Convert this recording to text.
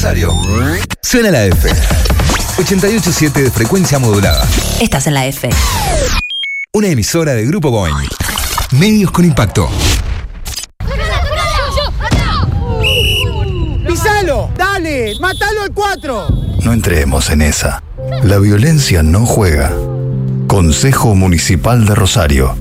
Rosario. Suena la F. 88.7 de frecuencia modulada. Estás en la F. Una emisora de Grupo Boeing. Medios con impacto. ¡Pisalo! ¡Dale! ¡Mátalo al 4! No entremos en esa. La violencia no juega. Consejo Municipal de Rosario.